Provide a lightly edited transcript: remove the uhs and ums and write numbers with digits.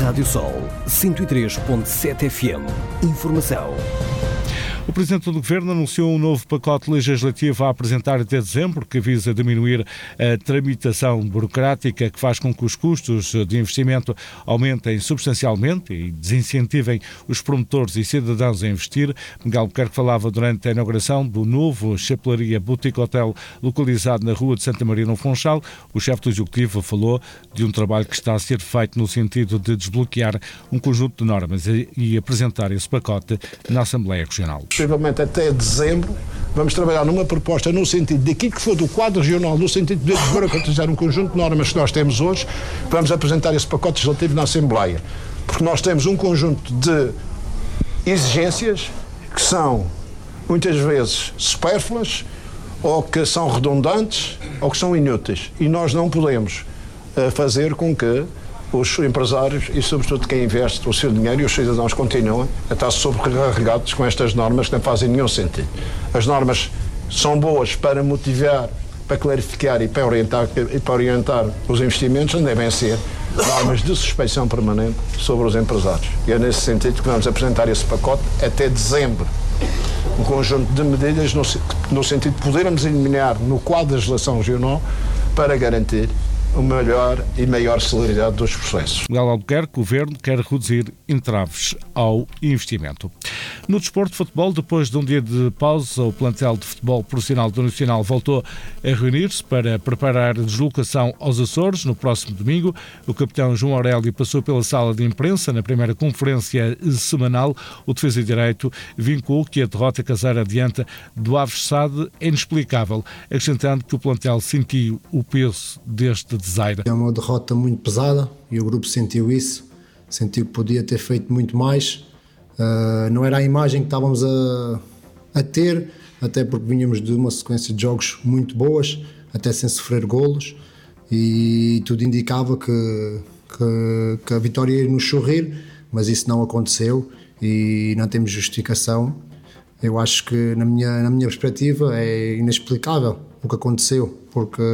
Rádio Sol 103.7 FM. Informação. O Presidente do Governo anunciou um novo pacote legislativo a apresentar até dezembro, que visa diminuir a tramitação burocrática, que faz com que os custos de investimento aumentem substancialmente e desincentivem os promotores e cidadãos a investir. Miguel Albuquerque falava durante a inauguração do novo Chapelaria Boutique Hotel localizado na Rua de Santa Maria, no Funchal. O chefe do Executivo falou de um trabalho que está a ser feito no sentido de desbloquear um conjunto de normas e apresentar esse pacote na Assembleia Regional. Possivelmente até dezembro, vamos trabalhar numa proposta no sentido daquilo que for do quadro regional, no sentido de desburocratizar um conjunto de normas que nós temos hoje. Vamos apresentar esse pacote legislativo na Assembleia, porque nós temos um conjunto de exigências que são muitas vezes supérfluas, ou que são redundantes, ou que são inúteis, e nós não podemos fazer com que os empresários e, sobretudo, quem investe o seu dinheiro e os cidadãos continuam a estar sobrecarregados com estas normas que não fazem nenhum sentido. As normas são boas para motivar, para clarificar e para orientar os investimentos, não devem ser normas de suspeição permanente sobre os empresários. E é nesse sentido que vamos apresentar esse pacote até dezembro. Um conjunto de medidas no sentido de podermos eliminar no quadro da legislação regional para garantir uma melhor e maior celeridade dos processos. Miguel Albuquerque, o Governo quer reduzir entraves ao investimento. No desporto de futebol, depois de um dia de pausa, o plantel de futebol profissional do Nacional voltou a reunir-se para preparar a deslocação aos Açores no próximo domingo. O capitão João Aurélio passou pela sala de imprensa na primeira conferência semanal. O defesa de direito vincou que a derrota caseira diante do Aves Sade é inexplicável, acrescentando que o plantel sentiu o peso deste desaire. É uma derrota muito pesada e o grupo sentiu isso, sentiu que podia ter feito muito mais. Não era a imagem que estávamos a ter, até porque vinhamos de uma sequência de jogos muito boas, até sem sofrer golos, e tudo indicava que a vitória ia nos sorrir, mas isso não aconteceu e não temos justificação. Eu acho que na minha perspectiva é inexplicável o que aconteceu, porque